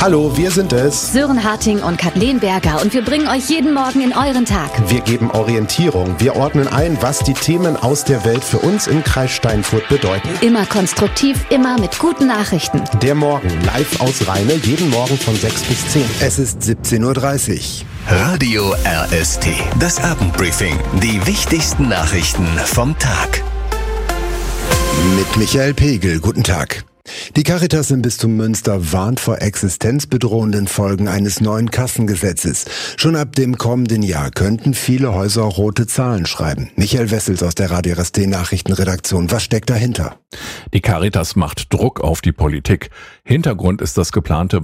Hallo, wir sind es. Sören Harting und Kathleen Berger und wir bringen euch jeden Morgen in euren Tag. Wir geben Orientierung. Wir ordnen ein, was die Themen aus der Welt für uns im Kreis Steinfurt bedeuten. Immer konstruktiv, immer mit guten Nachrichten. Der Morgen live aus Rheine, jeden Morgen von 6 bis 10. Es ist 17.30 Uhr. Radio RST. Das Abendbriefing. Die wichtigsten Nachrichten vom Tag. Mit Michael Pegel. Guten Tag. Die Caritas im Bistum Münster warnt vor existenzbedrohenden Folgen eines neuen Kassengesetzes. Schon ab dem kommenden Jahr könnten viele Häuser rote Zahlen schreiben. Michael Wessels aus der Radio RST Nachrichtenredaktion. Was steckt dahinter? Die Caritas macht Druck auf die Politik. Hintergrund ist das geplante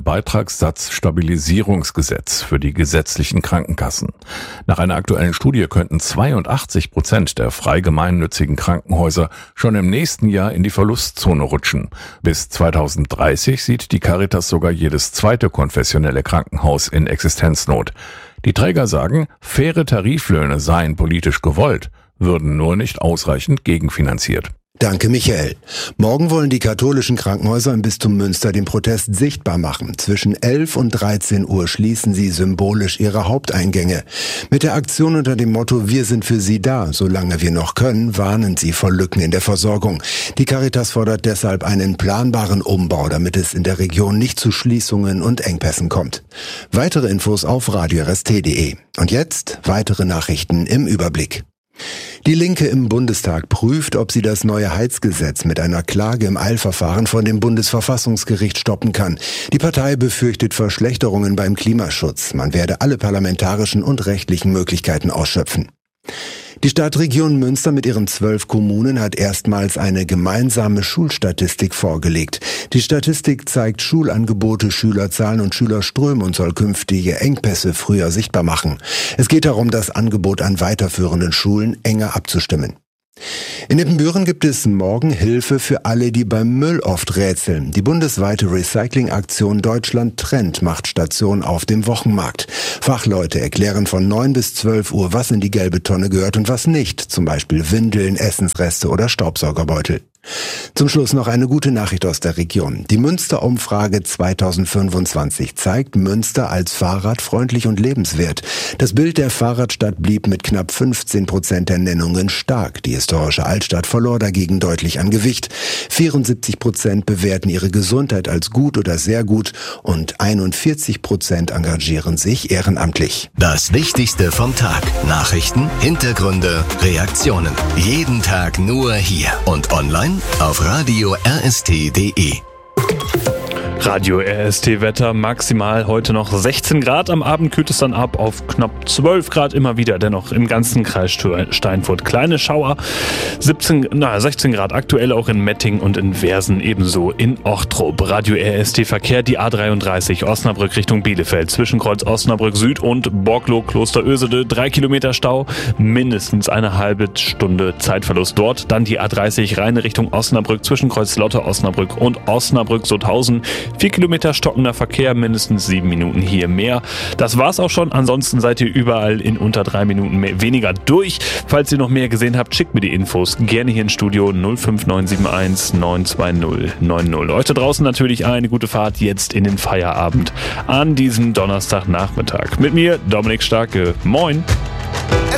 Beitragssatzstabilisierungsgesetz für die gesetzlichen Krankenkassen. Nach einer aktuellen Studie könnten 82% der frei gemeinnützigen Krankenhäuser schon im nächsten Jahr in die Verlustzone rutschen. Bis 2030 sieht die Caritas sogar jedes zweite konfessionelle Krankenhaus in Existenznot. Die Träger sagen, faire Tariflöhne seien politisch gewollt, würden nur nicht ausreichend gegenfinanziert. Danke, Michael. Morgen wollen die katholischen Krankenhäuser im Bistum Münster den Protest sichtbar machen. Zwischen 11 und 13 Uhr schließen sie symbolisch ihre Haupteingänge. Mit der Aktion unter dem Motto "Wir sind für Sie da, solange wir noch können", warnen sie vor Lücken in der Versorgung. Die Caritas fordert deshalb einen planbaren Umbau, damit es in der Region nicht zu Schließungen und Engpässen kommt. Weitere Infos auf radiorst.de. Und jetzt weitere Nachrichten im Überblick. Die Linke im Bundestag prüft, ob sie das neue Heizgesetz mit einer Klage im Eilverfahren von dem Bundesverfassungsgericht stoppen kann. Die Partei befürchtet Verschlechterungen beim Klimaschutz. Man werde alle parlamentarischen und rechtlichen Möglichkeiten ausschöpfen. Die Stadtregion Münster mit ihren 12 Kommunen hat erstmals eine gemeinsame Schulstatistik vorgelegt. Die Statistik zeigt Schulangebote, Schülerzahlen und Schülerströme und soll künftige Engpässe früher sichtbar machen. Es geht darum, das Angebot an weiterführenden Schulen enger abzustimmen. In Ippenbüren gibt es morgen Hilfe für alle, die beim Müll oft rätseln. Die bundesweite Recycling-Aktion Deutschland trennt macht Station auf dem Wochenmarkt. Fachleute erklären von 9 bis 12 Uhr, was in die gelbe Tonne gehört und was nicht. Zum Beispiel Windeln, Essensreste oder Staubsaugerbeutel. Zum Schluss noch eine gute Nachricht aus der Region. Die Münster-Umfrage 2025 zeigt Münster als fahrradfreundlich und lebenswert. Das Bild der Fahrradstadt blieb mit knapp 15% der Nennungen stark. Die historische Altstadt verlor dagegen deutlich an Gewicht. 74% bewerten ihre Gesundheit als gut oder sehr gut und 41% engagieren sich ehrenamtlich. Das Wichtigste vom Tag. Nachrichten, Hintergründe, Reaktionen. Jeden Tag nur hier und online auf radio rst.de. Radio RST Wetter, maximal heute noch 16 Grad, am Abend kühlt es dann ab auf knapp 12 Grad immer wieder, dennoch im ganzen Kreis Steinfurt kleine Schauer, 16 Grad aktuell auch in Metting und in Versen, ebenso in Ochtrup. Radio RST Verkehr, die A33 Osnabrück Richtung Bielefeld, zwischen Kreuz Osnabrück Süd und Borglow Kloster Ösede, 3 Kilometer Stau, mindestens eine halbe Stunde Zeitverlust dort. Dann die A30 Rheine Richtung Osnabrück, zwischen Kreuz Lotte Osnabrück und Osnabrück Sutthausen, 4 Kilometer stockender Verkehr, mindestens 7 Minuten hier mehr. Das war's auch schon. Ansonsten seid ihr überall in unter 3 Minuten weniger durch. Falls ihr noch mehr gesehen habt, schickt mir die Infos gerne hier ins Studio 05971 920 90. Heute draußen natürlich eine gute Fahrt jetzt in den Feierabend an diesem Donnerstagnachmittag. Mit mir, Dominik Starke. Moin!